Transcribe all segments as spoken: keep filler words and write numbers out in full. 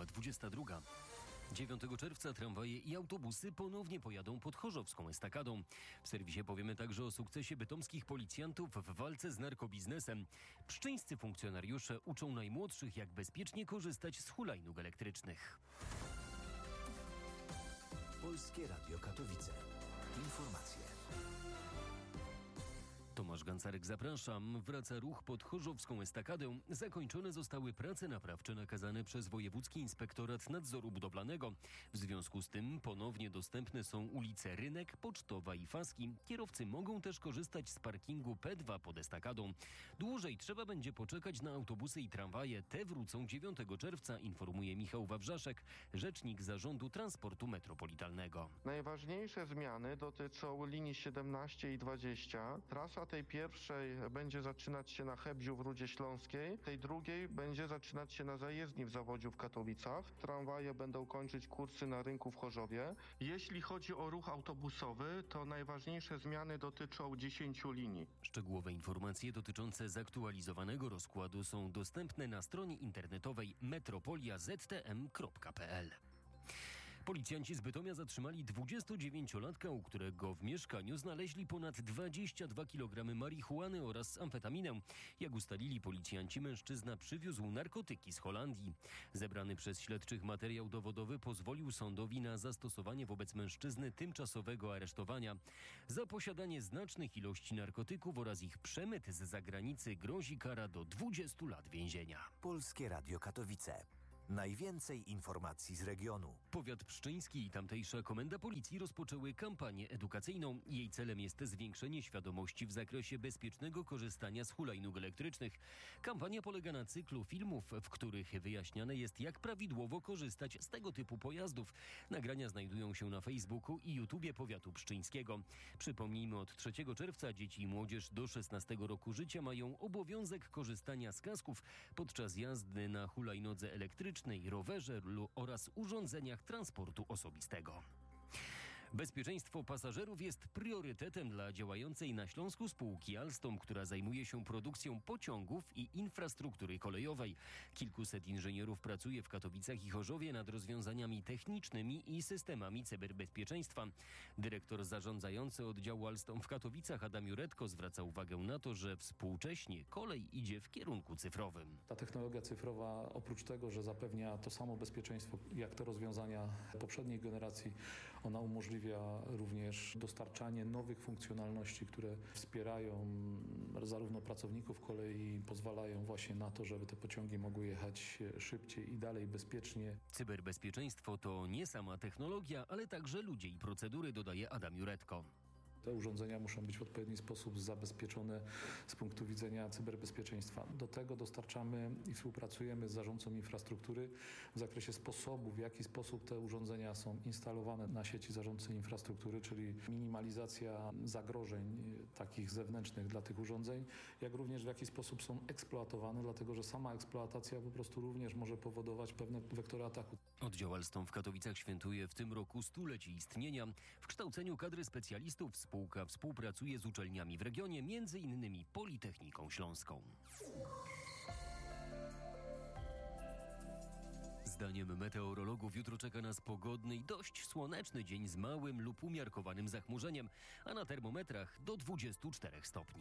dwudziesta druga. dziewiątego czerwca tramwaje i autobusy ponownie pojadą pod chorzowską estakadą. W serwisie powiemy także o sukcesie bytomskich policjantów w walce z narkobiznesem. Pszczyńscy funkcjonariusze uczą najmłodszych, jak bezpiecznie korzystać z hulajnóg elektrycznych. Polskie Radio Katowice. Informacje. Tomasz Gancarek, zapraszam. Wraca ruch pod chorzowską estakadę. Zakończone zostały prace naprawcze nakazane przez Wojewódzki Inspektorat Nadzoru Budowlanego. W związku z tym ponownie dostępne są ulice Rynek, Pocztowa i Faski. Kierowcy mogą też korzystać z parkingu P dwa pod estakadą. Dłużej trzeba będzie poczekać na autobusy i tramwaje. Te wrócą dziewiątego czerwca, informuje Michał Wawrzaszek, rzecznik Zarządu Transportu Metropolitalnego. Najważniejsze zmiany dotyczą linii siedemnaście i dwadzieścia. Trasa tej pierwszej będzie zaczynać się na Hebziu w Rudzie Śląskiej, tej drugiej będzie zaczynać się na zajezdni w Zawodziu w Katowicach. Tramwaje będą kończyć kursy na rynku w Chorzowie. Jeśli chodzi o ruch autobusowy, to najważniejsze zmiany dotyczą dziesięciu linii. Szczegółowe informacje dotyczące zaktualizowanego rozkładu są dostępne na stronie internetowej metropolia zet t m kropka p l. Policjanci z Bytomia zatrzymali dwudziestodziewięciolatka, u którego w mieszkaniu znaleźli ponad dwadzieścia dwa kilogramy marihuany oraz amfetaminę. Jak ustalili policjanci, mężczyzna przywiózł narkotyki z Holandii. Zebrany przez śledczych materiał dowodowy pozwolił sądowi na zastosowanie wobec mężczyzny tymczasowego aresztowania. Za posiadanie znacznych ilości narkotyków oraz ich przemyt z zagranicy grozi kara do dwudziestu lat więzienia. Polskie Radio Katowice. Najwięcej informacji z regionu. Powiat pszczyński i tamtejsza komenda policji rozpoczęły kampanię edukacyjną. Jej celem jest zwiększenie świadomości w zakresie bezpiecznego korzystania z hulajnóg elektrycznych. Kampania polega na cyklu filmów, w których wyjaśniane jest, jak prawidłowo korzystać z tego typu pojazdów. Nagrania znajdują się na Facebooku i YouTubie powiatu pszczyńskiego. Przypomnijmy, od trzeciego czerwca dzieci i młodzież do szesnastego roku życia mają obowiązek korzystania z kasków podczas jazdy na hulajnodze elektrycznej, rowerze oraz urządzeniach transportu osobistego. Bezpieczeństwo pasażerów jest priorytetem dla działającej na Śląsku spółki Alstom, która zajmuje się produkcją pociągów i infrastruktury kolejowej. Kilkuset inżynierów pracuje w Katowicach i Chorzowie nad rozwiązaniami technicznymi i systemami cyberbezpieczeństwa. Dyrektor zarządzający oddziału Alstom w Katowicach Adam Juretko zwraca uwagę na to, że współcześnie kolej idzie w kierunku cyfrowym. Ta technologia cyfrowa, oprócz tego, że zapewnia to samo bezpieczeństwo jak te rozwiązania poprzedniej generacji, ona umożliwia również dostarczanie nowych funkcjonalności, które wspierają zarówno pracowników kolei, pozwalają właśnie na to, żeby te pociągi mogły jechać szybciej i dalej bezpiecznie. Cyberbezpieczeństwo to nie sama technologia, ale także ludzie i procedury, dodaje Adam Juretko. Te urządzenia muszą być w odpowiedni sposób zabezpieczone z punktu widzenia cyberbezpieczeństwa. Do tego dostarczamy i współpracujemy z zarządcą infrastruktury w zakresie sposobu, w jaki sposób te urządzenia są instalowane na sieci zarządcy infrastruktury, czyli minimalizacja zagrożeń takich zewnętrznych dla tych urządzeń, jak również w jaki sposób są eksploatowane, dlatego że sama eksploatacja po prostu również może powodować pewne wektory ataku. Oddział Alstom w Katowicach świętuje w tym roku stulecie istnienia. W kształceniu kadry specjalistów spółka współpracuje z uczelniami w regionie, między innymi Politechniką Śląską. Zdaniem meteorologów jutro czeka nas pogodny i dość słoneczny dzień z małym lub umiarkowanym zachmurzeniem, a na termometrach do dwudziestu czterech stopni.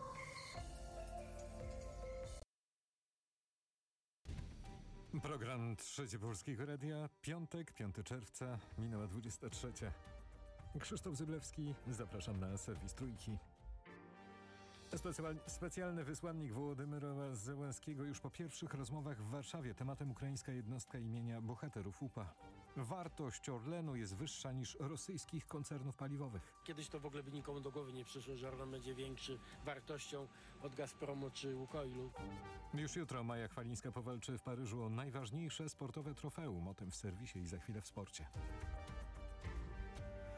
Program Trzeci Polskiego Radia, piątek, piątego czerwca, minęła dwudziesta trzecia. Krzysztof Zyblewski, zapraszam na serwis Trójki. Specjal, specjalny wysłannik Wołodymyra Zełenskiego już po pierwszych rozmowach w Warszawie. Tematem ukraińska jednostka imienia bohaterów U P A. Wartość Orlenu jest wyższa niż rosyjskich koncernów paliwowych. Kiedyś to w ogóle by nikomu do głowy nie przyszło, że Orlen będzie większy wartością od Gazpromu czy Łukoilu. Już jutro Maja Chwalińska powalczy w Paryżu o najważniejsze sportowe trofeum. O tym w serwisie i za chwilę w sporcie.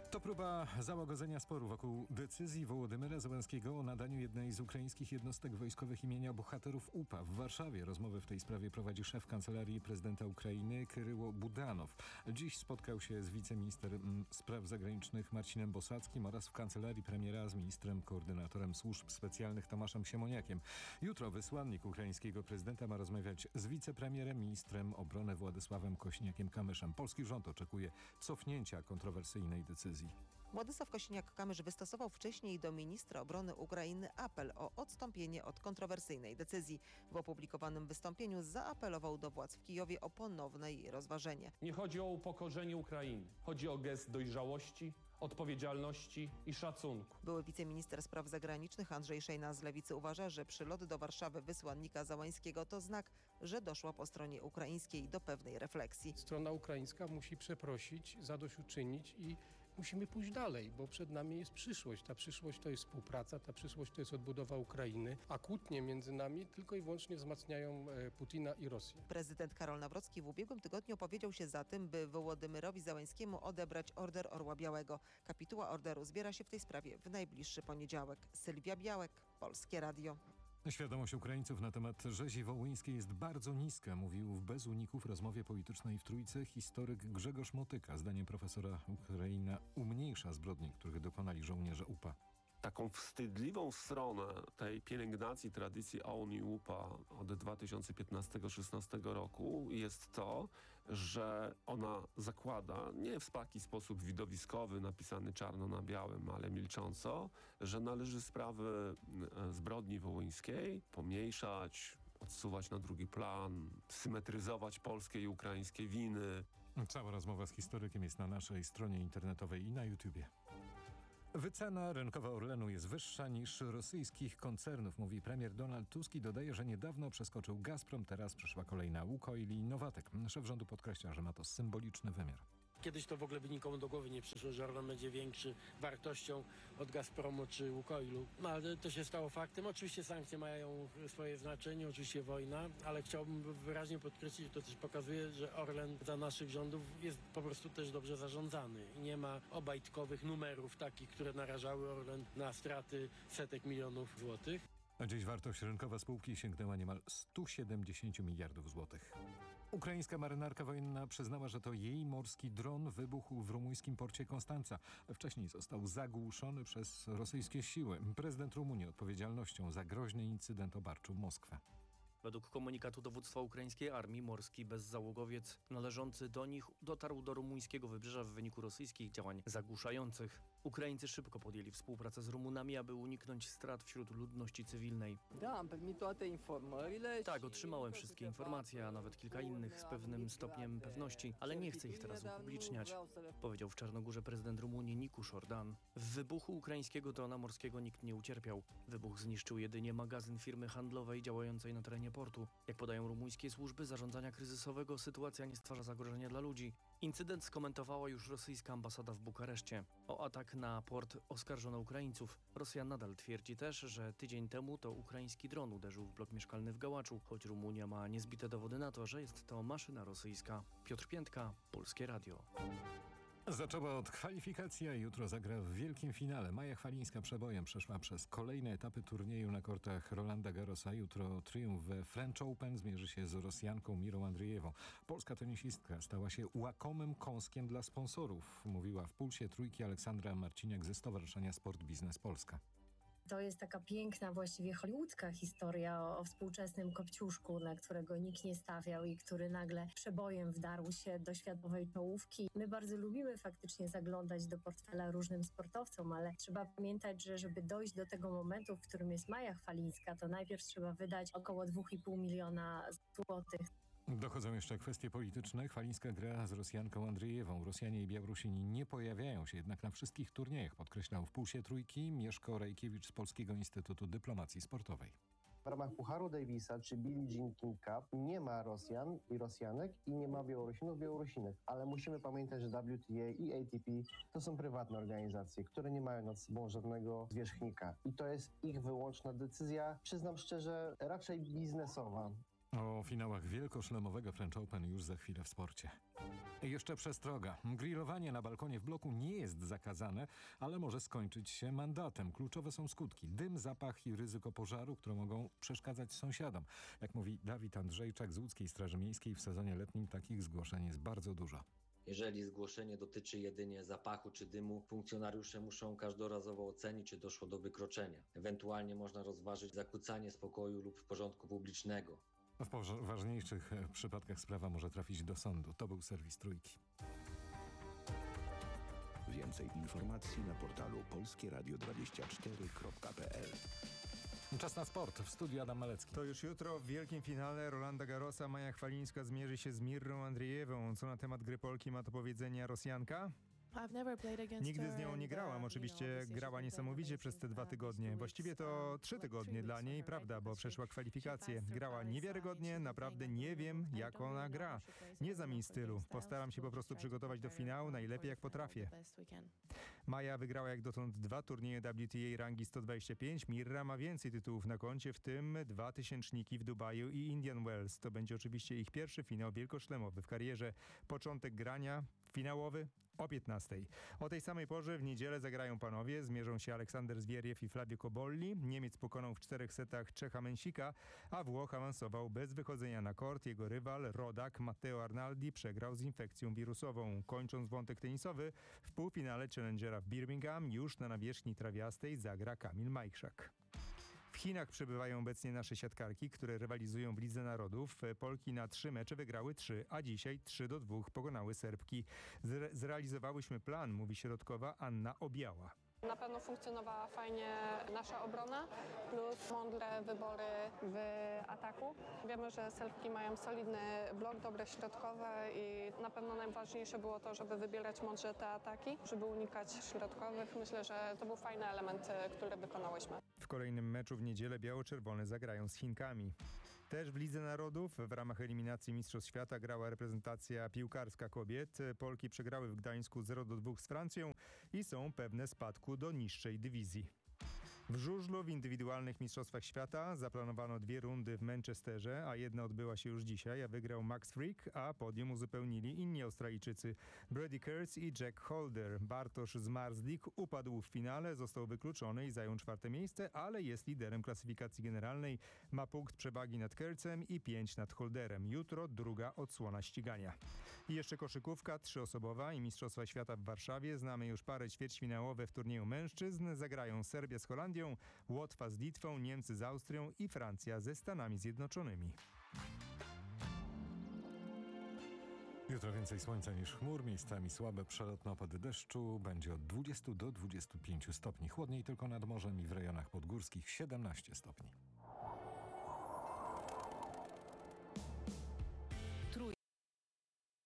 To próba załagodzenia sporu wokół decyzji Wołodymyra Zełenskiego o nadaniu jednej z ukraińskich jednostek wojskowych imienia bohaterów U P A. W Warszawie rozmowę w tej sprawie prowadzi szef Kancelarii Prezydenta Ukrainy Kyryło Budanow. Dziś spotkał się z wiceministrem spraw zagranicznych Marcinem Bosackim oraz w Kancelarii Premiera z ministrem koordynatorem służb specjalnych Tomaszem Siemoniakiem. Jutro wysłannik ukraińskiego prezydenta ma rozmawiać z wicepremierem, ministrem obrony Władysławem Kośniakiem-Kamyszem. Polski rząd oczekuje cofnięcia kontrowersyjnej decyzji. Władysław Kosiniak-Kamysz wystosował wcześniej do ministra obrony Ukrainy apel o odstąpienie od kontrowersyjnej decyzji. W opublikowanym wystąpieniu zaapelował do władz w Kijowie o ponowne jej rozważenie. Nie chodzi o upokorzenie Ukrainy. Chodzi o gest dojrzałości, odpowiedzialności i szacunku. Były wiceminister spraw zagranicznych Andrzej Szejna z Lewicy uważa, że przylot do Warszawy wysłannika Zełenskiego to znak, że doszło po stronie ukraińskiej do pewnej refleksji. Strona ukraińska musi przeprosić, zadośćuczynić i musimy pójść dalej, bo przed nami jest przyszłość. Ta przyszłość to jest współpraca, ta przyszłość to jest odbudowa Ukrainy, a kłótnie między nami tylko i wyłącznie wzmacniają Putina i Rosję. Prezydent Karol Nawrocki w ubiegłym tygodniu opowiedział się za tym, by Wołodymyrowi Zełenskiemu odebrać Order Orła Białego. Kapituła orderu zbiera się w tej sprawie w najbliższy poniedziałek. Sylwia Białek, Polskie Radio. Świadomość Ukraińców na temat rzezi wołyńskiej jest bardzo niska, mówił w Bez Uników rozmowie politycznej w Trójce historyk Grzegorz Motyka. Zdaniem profesora Ukraina umniejsza zbrodni, których dokonali żołnierze U P A. Taką wstydliwą stronę tej pielęgnacji tradycji A U N i U P A od dwa tysiące piętnastego do dwa tysiące szesnastego roku jest to, że ona zakłada, nie w taki sposób widowiskowy, napisany czarno na białym, ale milcząco, że należy sprawy zbrodni wołyńskiej pomniejszać, odsuwać na drugi plan, symetryzować polskie i ukraińskie winy. Cała rozmowa z historykiem jest na naszej stronie internetowej i na YouTubie. Wycena rynkowa Orlenu jest wyższa niż rosyjskich koncernów, mówi premier Donald Tusk i dodaje, że niedawno przeskoczył Gazprom, teraz przyszła kolej na Łukoil i Nowatek. Szef rządu podkreśla, że ma to symboliczny wymiar. Kiedyś to w ogóle by nikomu do głowy nie przyszło, że Orlen będzie większy wartością od Gazpromu czy Łukoilu. No ale to się stało faktem. Oczywiście sankcje mają swoje znaczenie, oczywiście wojna, ale chciałbym wyraźnie podkreślić, że to też pokazuje, że Orlen za naszych rządów jest po prostu też dobrze zarządzany. Nie ma obajtkowych numerów takich, które narażały Orlen na straty setek milionów złotych. A dziś wartość rynkowa spółki sięgnęła niemal stu siedemdziesięciu miliardów złotych. Ukraińska marynarka wojenna przyznała, że to jej morski dron wybuchł w rumuńskim porcie Konstanca. Wcześniej został zagłuszony przez rosyjskie siły. Prezydent Rumunii odpowiedzialnością za groźny incydent obarczył Moskwę. Według komunikatu dowództwa ukraińskiej armii morski bezzałogowiec należący do nich dotarł do rumuńskiego wybrzeża w wyniku rosyjskich działań zagłuszających. Ukraińcy szybko podjęli współpracę z Rumunami, aby uniknąć strat wśród ludności cywilnej. Tak, otrzymałem wszystkie informacje, a nawet kilka innych z pewnym stopniem pewności, ale nie chcę ich teraz upubliczniać, powiedział w Czarnogórze prezydent Rumunii Nicuș Ordan. W wybuchu ukraińskiego drona morskiego nikt nie ucierpiał. Wybuch zniszczył jedynie magazyn firmy handlowej działającej na terenie portu. Jak podają rumuńskie służby zarządzania kryzysowego, sytuacja nie stwarza zagrożenia dla ludzi. Incydent skomentowała już rosyjska ambasada w Bukareszcie. O atak na port oskarżono Ukraińców. Rosja nadal twierdzi też, że tydzień temu to ukraiński dron uderzył w blok mieszkalny w Gałaczu, choć Rumunia ma niezbite dowody na to, że jest to maszyna rosyjska. Piotr Piętka, Polskie Radio. Zaczęła od kwalifikacji, a jutro zagra w wielkim finale. Maja Chwalińska przebojem przeszła przez kolejne etapy turnieju na kortach Rolanda Garrosa. Jutro triumf we French Open zmierzy się z Rosjanką Mirą Andrzejewą. Polska tenisistka stała się łakomym kąskiem dla sponsorów, mówiła w Pulsie Trójki Aleksandra Marciniak ze Stowarzyszenia Sport Biznes Polska. To jest taka piękna, właściwie hollywoodzka historia o, o współczesnym kopciuszku, na którego nikt nie stawiał i który nagle przebojem wdarł się do światowej czołówki. My bardzo lubimy faktycznie zaglądać do portfela różnym sportowcom, ale trzeba pamiętać, że żeby dojść do tego momentu, w którym jest Maja Chwalińska, to najpierw trzeba wydać około dwa i pół miliona złotych. Dochodzą jeszcze kwestie polityczne. Chwalińska gra z Rosjanką Andrzejewą. Rosjanie i Białorusini nie pojawiają się jednak na wszystkich turniejach, podkreślał w Pulsie Trójki Mieszko Rajkiewicz z Polskiego Instytutu Dyplomacji Sportowej. W ramach Pucharu Davisa czy Billie Jean King Cup nie ma Rosjan i Rosjanek i nie ma Białorusinów, Białorusinek. Ale musimy pamiętać, że W T A i A T P to są prywatne organizacje, które nie mają nad sobą żadnego zwierzchnika. I to jest ich wyłączna decyzja, przyznam szczerze, raczej biznesowa. O finałach wielkoszlemowego French Open już za chwilę w sporcie. I jeszcze przestroga. Grillowanie na balkonie w bloku nie jest zakazane, ale może skończyć się mandatem. Kluczowe są skutki. Dym, zapach i ryzyko pożaru, które mogą przeszkadzać sąsiadom. Jak mówi Dawid Andrzejczak z Łódzkiej Straży Miejskiej, w sezonie letnim takich zgłoszeń jest bardzo dużo. Jeżeli zgłoszenie dotyczy jedynie zapachu czy dymu, funkcjonariusze muszą każdorazowo ocenić, czy doszło do wykroczenia. Ewentualnie można rozważyć zakłócanie spokoju lub porządku publicznego. W poważniejszych przypadkach sprawa może trafić do sądu. To był serwis Trójki. Więcej informacji na portalu polskie radio dwadzieścia cztery kropka p l. Czas na sport. W studiu Adam Malecki. To już jutro w wielkim finale Rolanda Garrosa Maja Chwalińska zmierzy się z Mirrą Andrzejewą. Co na temat gry Polki ma do powiedzenia Rosjanka? Nigdy z nią nie grałam. Oczywiście grała niesamowicie przez te dwa tygodnie. Właściwie to trzy tygodnie dla niej, prawda, bo przeszła kwalifikacje. Grała niewiarygodnie, naprawdę nie wiem, jak ona gra. Nie znam jej stylu. Postaram się po prostu przygotować do finału najlepiej, jak potrafię. Maja wygrała jak dotąd dwa turnieje W T A rangi sto dwadzieścia pięć. Mirra ma więcej tytułów na koncie, w tym dwa tysięczniki w Dubaju i Indian Wells. To będzie oczywiście ich pierwszy finał wielkoszlemowy w karierze. Początek grania finałowy o piętnastej. O tej samej porze w niedzielę zagrają panowie. Zmierzą się Aleksander Zwieriew i Flavio Cobolli. Niemiec pokonał w czterech setach Czecha Mensika, a Włoch awansował bez wychodzenia na kort. Jego rywal, rodak Matteo Arnaldi, przegrał z infekcją wirusową. Kończąc wątek tenisowy, w półfinale Challengera w Birmingham już na nawierzchni trawiastej zagra Kamil Majchrzak. W Chinach przebywają obecnie nasze siatkarki, które rywalizują w Lidze Narodów. Polki na trzy mecze wygrały trzy, a dzisiaj trzy do dwóch pokonały Serbki. Zre- zrealizowałyśmy plan, mówi środkowa Anna Obiała. Na pewno funkcjonowała fajnie nasza obrona, plus mądre wybory w ataku. Wiemy, że Serbki mają solidny blok, dobre środkowe i na pewno najważniejsze było to, żeby wybierać mądrze te ataki, żeby unikać środkowych. Myślę, że to był fajny element, który wykonałyśmy. W kolejnym meczu w niedzielę biało-czerwone zagrają z Chinkami. Też w Lidze Narodów w ramach eliminacji Mistrzostw Świata grała reprezentacja piłkarska kobiet. Polki przegrały w Gdańsku zero do dwóch z Francją i są pewne spadku do niższej dywizji. W żużlu w indywidualnych Mistrzostwach Świata zaplanowano dwie rundy w Manchesterze, a jedna odbyła się już dzisiaj, a wygrał Max Frick, a podium uzupełnili inni Australijczycy Brady Kurtz i Jack Holder. Bartosz Zmarzlik upadł w finale, został wykluczony i zajął czwarte miejsce, ale jest liderem klasyfikacji generalnej. Ma punkt przewagi nad Kurtzem i pięć nad Holderem. Jutro druga odsłona ścigania. I jeszcze koszykówka trzyosobowa i Mistrzostwa Świata w Warszawie. Znamy już parę ćwierćfinałowe w turnieju mężczyzn. Zagrają Serbia z Holandią, Łotwa z Litwą, Niemcy z Austrią i Francja ze Stanami Zjednoczonymi. Jutro więcej słońca niż chmur, miejscami słabe przelotne opady deszczu. Będzie od dwudziestu do dwudziestu pięciu stopni. Chłodniej tylko nad morzem i w rejonach podgórskich siedemnaście stopni.